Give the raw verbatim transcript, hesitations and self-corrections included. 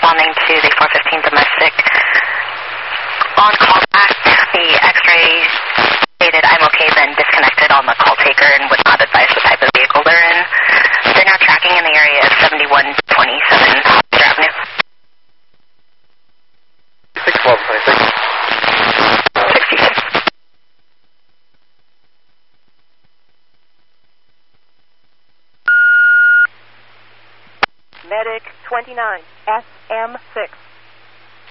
responding to the four fifteen domestic. On callback, the X-ray stated I'm okay, then disconnected on the call taker and would not advise the type of vehicle they're in. They're now tracking in the area of seventy-one twenty-seven Hollister Avenue. six twelve twenty-six. sixty-six. Medic twenty-nine, S M six.